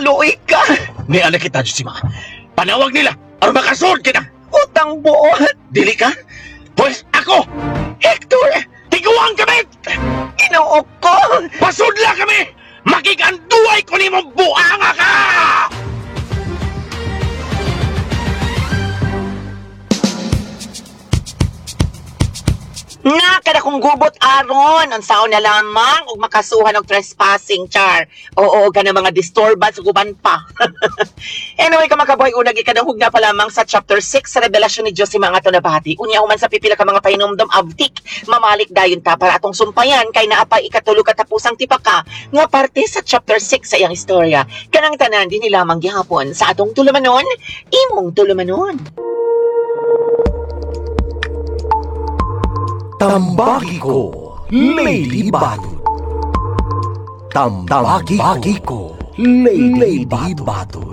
Kaluoy ka. Ni anak kita, Jusima. Panawag nila, aron makasod kita. Utang buot. Dili ka? Pues ako, Hector, tiguang kami! inuok ko. Pasudla kami! Makikanduay ko ni mong buanga ka! Na, kada kong gubot aron, ang sao na lamang, ug makasuhan og trespassing, char. Oo, gana mga disturbance, guban pa. Anyway, kamakabuhay, unag ikadahog na pa lamang sa chapter 6 sa revelasyon ni Diyos si mga tonabati. Unya human sa pipila ka mga painumdom abtik, mamalik dayon ta para atong sumpayan, kay naapay ikatulog katapusang tipaka, nga parte sa chapter 6 sa iyang istorya. Kanang tanan, din lamang gihapon sa atong tulumanon, imong tulumanon. Tambagi ko, Lady Batot. Tambagi ko, Lady Batot.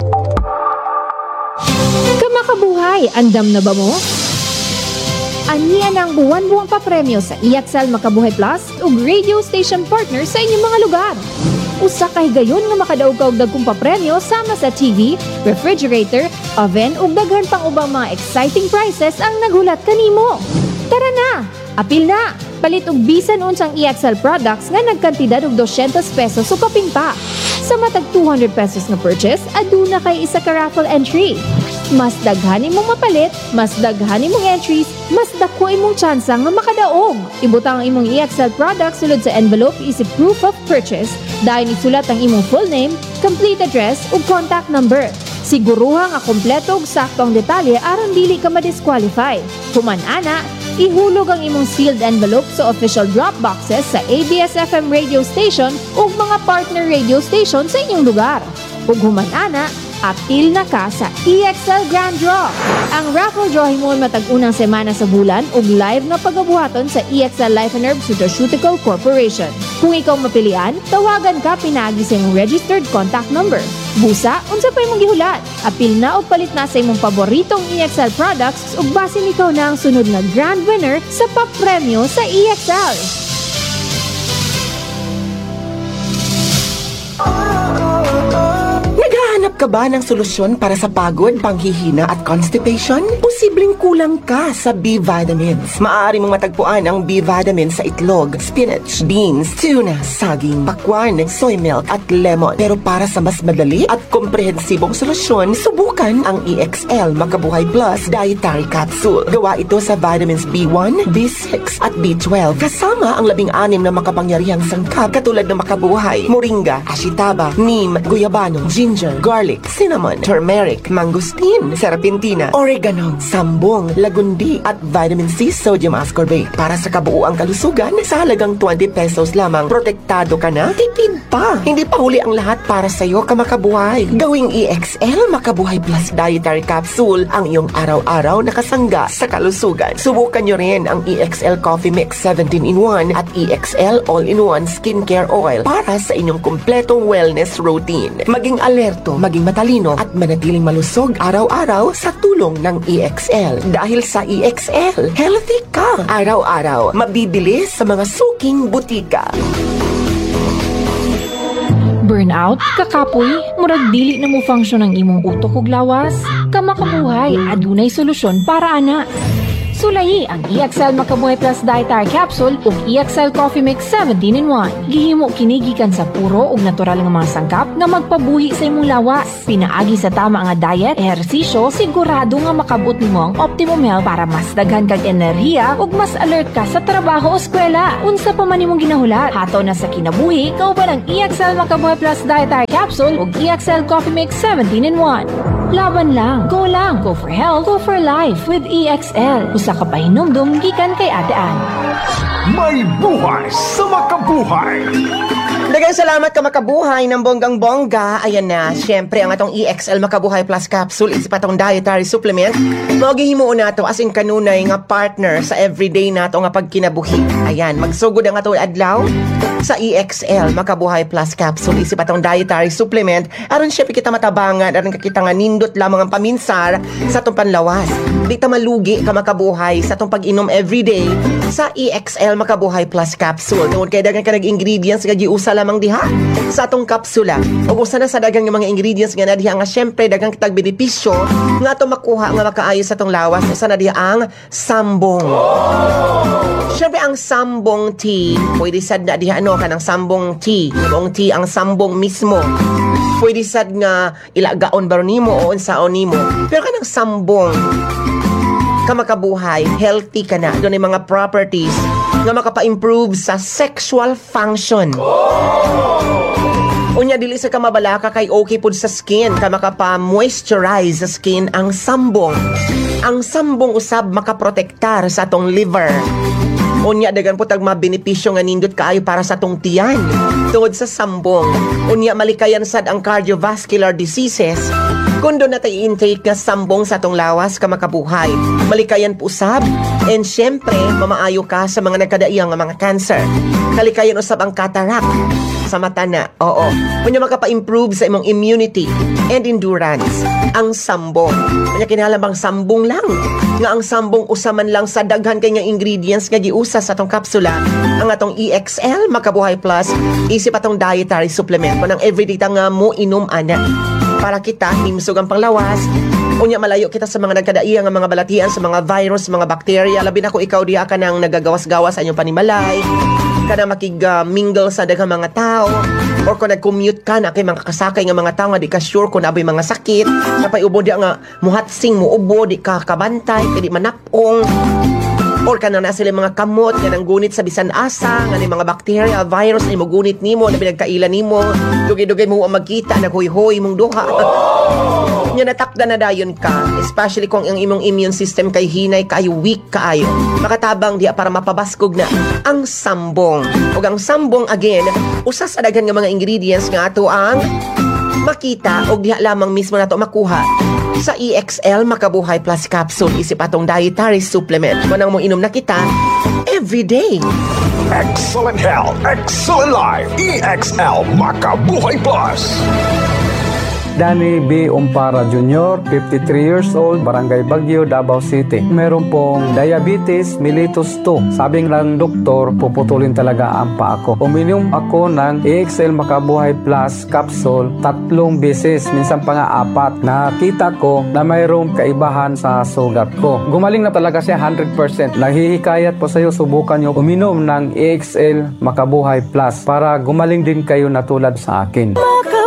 Kamakabuhay, andam na ba mo? Aniyan ang buwan-buwang papremyo sa EXL Makabuhay Plus ug radio station partner sa inyong mga lugar. Usa ka higayon nga makadaog ka og dagkong papremyo sama sa TV, refrigerator, oven ug daghan pang ubang mga exciting prizes ang naghulat kanimo. Tara na! Apil na! Palit og bisan unsang EXL products nga nagkantidad og 200 pesos o kaping pa. Sa matag 200 pesos na purchase, aduna kay isa ka raffle entry. Mas daghan imong mapalit, mas daghan imong entries, mas dako imong tsansa nga makadaog. Ibutang ang imong EXL products sulod sa envelope isip proof of purchase. Dahil isulat ang imong full name, complete address ug contact number. Siguruha nga kompleto ug sakto ang detalye aron dili ka ma-disqualify. Human ana, ihulog ang imong sealed envelope sa official drop boxes sa ABS-FM radio station ug mga partner radio station sa inyong lugar. Ug human ana, apil na ka sa EXL Grand Draw. Ang raffle draw himon matag unang semana sa bulan ug live na pagabuhaton sa EXL Life and Herbs Nutraceutical Corporation. Kung ikaw mapilian, tawagan ka pinagi sa imong registered contact number. Busa, unsa pa imong gihulat? Apil na o palit na sa imong paboritong EXL products ug basin ikaw na ang sunod na grand winner sa papremyo sa EXL. Naghahanap ka ba ng solusyon para sa pagod, panghihina at constipation? Posibleng kulang ka sa B-vitamins. Maaari mong matagpuan ang B-vitamins sa itlog, spinach, beans, tuna, saging, pakwan, soy milk at lemon. Pero para sa mas madali at komprehensibong solusyon, subukan ang EXL Makabuhay Plus Dietary Capsule. Gawa ito sa vitamins B1, B6 at B12. Kasama ang 16 na makapangyarihang sangkap katulad ng makabuhay, moringa, ashitaba, neem, guyabano, ginger, garlic, cinnamon, turmeric, mangosteen, serpentina, oregano, sambong, lagundi, at vitamin C sodium ascorbate. Para sa kabuuang kalusugan, sa halagang 20 pesos lamang, protektado ka na, tipid pa. Hindi pa huli ang lahat para sa iyo, kamakabuhay. Gawing EXL Makabuhay Plus Dietary Capsule ang iyong araw-araw na kasangga sa kalusugan. Subukan nyo rin ang EXL Coffee Mix 17-in-1 at EXL All-in-1 Skincare Oil para sa inyong kumpletong wellness routine. Maging alerto, maging matalino at manatiling malusog araw-araw sa tulong ng EXL. Dahil sa EXL, healthy ka araw-araw. Mabibili sa mga suking butika. Burnout, kakapoy, murag dili na mo function ang imong utok ug lawas. Kamakabuhay, adunay solusyon para ana. Sulayi ang EXL Makabuhay Plus Dietary Capsule ug EXL Coffee Mix 17-in-1. Gihimo kini gikan sa puro ug natural nga mga sangkap nga magpabuhi sa imong lawas. Pinaagi sa tama nga diet, ehersisyo, sigurado nga makabot nimo ang optimum health para mas daghan kag enerhiya ug mas alert ka sa trabaho o eskwela. Unsa pa man imong ginahulat, hato na sa kinabuhi, kauban ang EXL Makabuhay Plus Dietary Capsule ug EXL Coffee Mix 17-in-1. Laban lang, go for health, go for life with EXL. Usa ka pahinumdum gikan kay Adaan. May buhay sa makabuhay! Daghang salamat ka makabuhay ng bonggang-bongga. Ayan na, syempre ang atong EXL Makabuhay Plus Capsule is patong dietary supplement. Magihimuon nato as in kanunay nga partner sa everyday nato nga pagkinabuhi. Ayan, magsugod ang atong adlaw. sa EXL Makabuhay Plus Capsule. Isip atong dietary supplement aron siya kita matabangan aron kakita nga nindot lamang ang paminsar sa atong panlawas. Di ta malugi ka makabuhay sa atong pag-inom everyday sa EXL Makabuhay Plus Capsule. Tungod kay daghang kanang ingredients nga giusa lamang diha sa atong kapsula. Ug usa na sa daghang nga mga ingredients nga na diha nga syempre daghang kitag benepisyo nga ato makuha nga makaayo sa atong lawas. Usa na diha ang sambong. Syempre ang sambong tea, pwede sad na diha kanang sambong tea. Ang tea ang sambong mismo. Pwede sad nga ilagaon ba nimo o unsaon nimo. Pero kanang sambong ka makabuhay, healthy ka na. Doon ay mga properties nga makapa-improve sa sexual function. Unya dili sa kamabalaka kay okay pud sa skin, ka makapa-moisturize sa skin ang sambong. Ang sambong usab makaprotektar sa atong liver. Unya dagan po tag mabenepisyo nga nindot kaayo para sa atong tiyan tungod sa sambong. Unya malikayan sad ang cardiovascular diseases kung doon natay intake nga sambong sa atong lawas ka makabuhay. Malikayan po usab and syempre mamaayo ka sa mga nagkadaiyang nga mga cancer. Kalikayan usab ang cataract sa mata na. Oo. Unya makapa-improve sa imong immunity and endurance ang sambong. Unya kinahanglan sambong lang. Nga ang sambong usaman lang sa daghan kay nga ingredients nga giusa sa atong kapsula. Ang atong EXL Makabuhay Plus isip atong dietary supplement mo ng everyday ta nga mo inom ana para kita himsog ang panglawas. Unya malayo kita sa mga nagkadaiya nga mga balatian, sa mga virus, mga bacteria. Labi na ko ikaw diha ka nang nagagawas-gawas sa inyong panimalay, ka na makig-mingle sa daghang mga tao, or kung nag-commute ka na kay mga kasakay nga mga tao nga di ka sure kung naboy mga sakit, napay ubo di nga muhatsing mo ubo, di ka kabantay, di manapong, or ka na sila mga kamot nga nang gunit sa bisan asa nga ni mga bacteria, virus ni mo gunit nimo na pinagkailan nimo, dugay-dugay mo ang magkita naghoy-hoy mong duha. Nya natakda na dayon ka, especially kung ang imong immune system kay hinay kaayo, weak kaayo, makatabang diya para mapabaskog na ang sambong. Ug ang sambong again usa sa daghan nga mga ingredients nga ato ang makita og diha lamang mismo nato makuha sa EXL Makabuhay Plus Capsule. Isip atong dietary supplement mo nang mo inom na kita every day. Excellent health, excellent life. EXL Makabuhay Plus. Danny B. Umpara Jr., 53 years old, Barangay Baguio, Davao City. Meron pong diabetes mellitus 2. Sabing lang doktor, puputulin talaga ang paa ko. Uminom ako ng EXL Makabuhay Plus capsule 3 beses, minsan pa nga 4. Nakita ko na mayroong kaibahan sa sugat ko. Gumaling na talaga siya 100%. Naghihikayat po sa iyo, subukan nyo uminom ng EXL Makabuhay Plus para gumaling din kayo na tulad sa akin.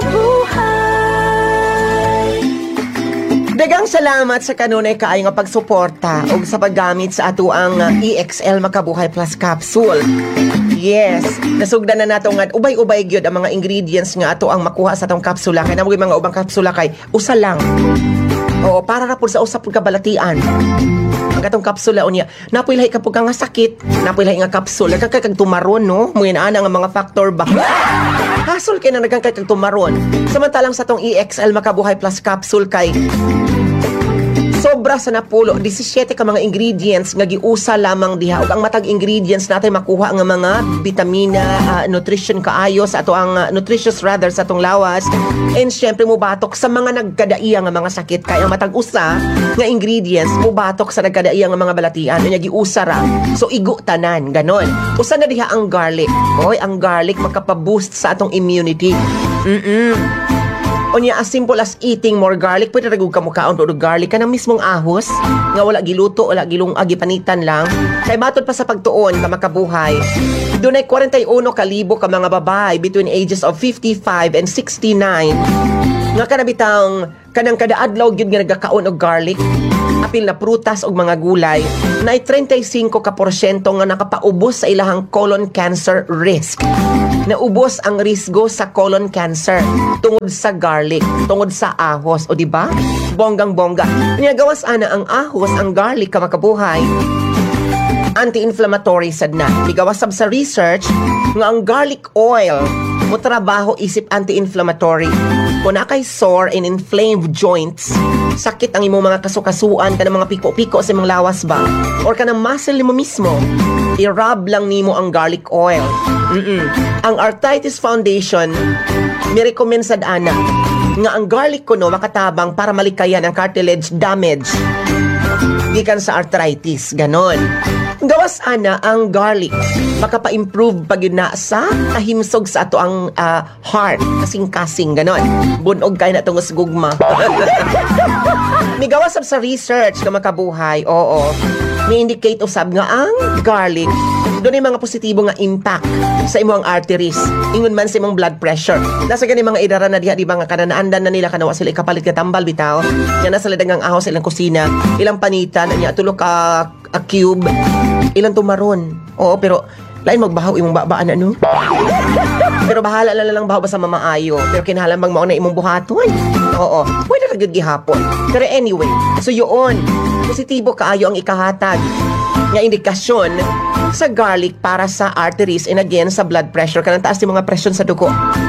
Dagang salamat sa kanunay kaayo nga pagsuporta o sa paggamit sa ato ang EXL Makabuhay Plus Capsule. Yes, nasugdan na nato nga ubay-ubay gyud ang mga ingredients nga ato ang makuha sa atong kapsula. Kaya namoy mga ubang kapsula kay usa lang. Oo, para ra pud sa usa pud kabalatian. Ang atong kapsula unya, napoy lahi kapug nga sakit, napoy lahi nga kapsula kag tumaron no. Muin ana nga mga factor ba. Hasol kay na nagkay kag tumaron. Samantalang sa atong EXL Makabuhay Plus Capsule kay sobra sa napulo 17 ka mga ingredients nga giusa lamang diha ug ang matag ingredients natin makuha nga mga vitamina, nutrition kaayo sa ato ang nutritious rather sa atong lawas, and syempre mo batok sa mga nagkadaiya nga mga sakit kay ang matag usa nga ingredients mo batok sa nagkadaiya nga mga balatian nya giusa ra, so igo tanan ganon. Usa na diha ang garlic. Oy, ang garlic makapa-boost sa atong immunity. Onya, as simple as eating more garlic. Pwede ragog ka mukhaon o garlic ka ng mismong ahos nga wala giluto, wala gilungag, panitan lang. Kay matod pa sa pagtuon ka makabuhay, doon ay 41,000 ka mga babae between ages of 55 and 69 nga kanabitang kanang kada adlaw gyud nga nagakaon og garlic, apil na prutas ug mga gulay, na 35% nga nakapaubos sa ilahang colon cancer risk. Naubos ang risgo sa colon cancer tungod sa garlic, tungod sa ahos, o di ba? Bonggang-bongga. Kanya gawas ana ang ahos, ang garlic ka makabuhay, anti-inflammatory sad na. Bigawas sab sa research nga ang garlic oil mo trabaho isip anti-inflammatory. Kung na kay sore and inflamed joints, sakit ang imong mga kasukasuan, ka ng mga piko-piko sa imong lawas ba, or ka ng muscle mo mismo, i-rub lang nimo ang garlic oil. Ang Arthritis Foundation ni-recommend sad ana nga ang garlic kuno makatabang para malikayan ang cartilage damage gikan sa arthritis, ganon. Gawas ana ang garlic makapa-improve pag yun na sa kahimsog sa ato ang heart, kasing-kasing, ganon. Bunog kay na tungos gugma. Migawas sab sa research nga makabuhay, oo, ni-indicate usab nga ang garlic doon ay mga positibo nga impact sa imong arteries, ingon man sa imong blood pressure. Nasa gani mga idara na diha, di ba nga kananaandan na nila kanawa sila ikapalit ka tambal bitaw, nga nasa lidagang ahos ilang kusina, ilang panitan, anya tulo ka a cube, ilang tumaron. Oo, pero lain magbahaw imong babaan ano. Pero bahala lang bahaw basta mamaayo. Pero kinahanglan mao na imong buhaton. Oo, pwede ra gyud gihapon. Pero anyway, so yun, positibo kaayo ang ikahatag nga indikasyon sa garlic para sa arteries and again sa blood pressure kanang taas ni mga presyon sa dugo.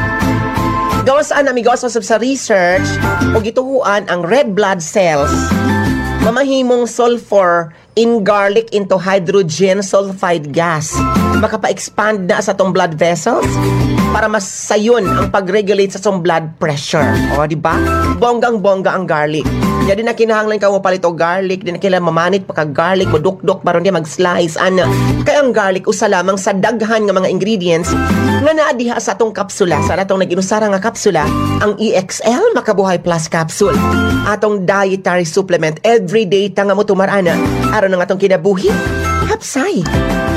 Gawas saan amigawas sa research o gituhuan ang red blood cells mamahimong sulfur in garlic into hydrogen sulfide gas. Makapa-expand na sa tong blood vessels para mas sayon ang pag-regulate sa tong blood pressure. O, di ba? Bonggang-bongga ang garlic. Yan din na kinahanglan ka mo palit o garlic, din na kailangan mamanit pagka-garlic, madukdok, baron niya mag-slice, ana. Kaya ang garlic, usa lamang sa daghan nga mga ingredients nga naadiha sa atong kapsula, sa atong nag-inusara nga kapsula, ang EXL Makabuhay Plus Capsule. Atong dietary supplement, everyday ta nga mo tumarana, aron ng atong kinabuhi, hapsay.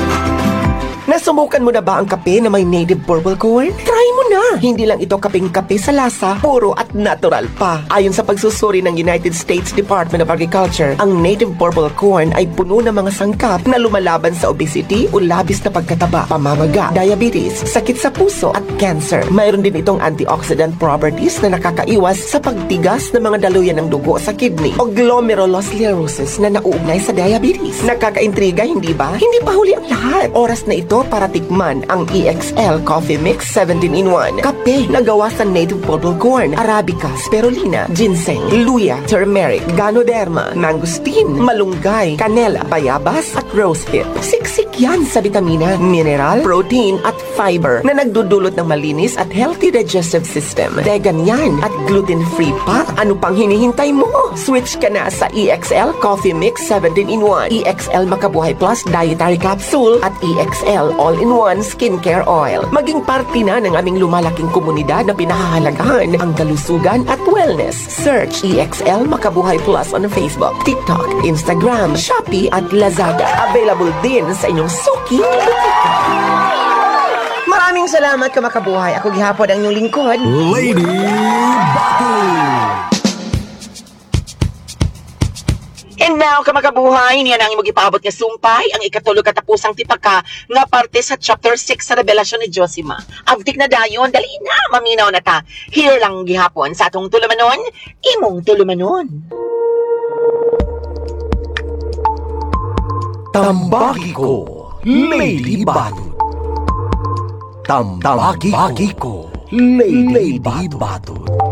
Nasubukan mo na ba ang kape na may native purple corn? Try mo na! Hindi lang ito kapeng kape sa lasa, puro at natural pa. Ayon sa pagsusuri ng United States Department of Agriculture, ang native purple corn ay puno ng mga sangkap na lumalaban sa obesity o labis na pagkataba, pamamaga, diabetes, sakit sa puso at cancer. Mayroon din itong antioxidant properties na nakakaiwas sa pagtigas ng mga daluyan ng dugo sa kidney o glomerulosclerosis na nauugnay sa diabetes. Nakakaintriga, hindi ba? Hindi pa huli ang lahat. Oras na ito para tikman ang EXL Coffee Mix 17-in-1. Kape na gawa sa native purple corn, arabica, spirulina, ginseng, luya, turmeric, ganoderma, mangosteen, malunggay, canela, bayabas at rosehip. Siksik yan sa vitamina, mineral, protein at fiber na nagdudulot ng malinis at healthy digestive system. Vegan yan at gluten-free pa. Ano pang hinihintay mo? Switch ka na sa EXL Coffee Mix 17-in-1, EXL Makabuhay Plus Dietary Capsule at EXL All-in-One Skincare Oil. Maging parte na ng aming lumalaking komunidad na pinahahalagahan ang kalusugan at wellness. Search EXL Makabuhay Plus on Facebook, TikTok, Instagram, Shopee at Lazada. Available din sa inyong suki. Maraming salamat ka makabuhay. Ako gihapon ang inyong lingkod, Lady Batu. And now, kamakabuhay, niya nang imong ipaabot nga sumpay, ang ikatulog katapusang tipaka nga parte sa chapter 6 sa revelasyon ni Josima. Abdik na dayon, dali na, maminaw na ta. Here lang gihapon sa atong tulumanon, imong tulumanon. Tambaki ko, Lady Batu. Tambaki ko, Lady Batu.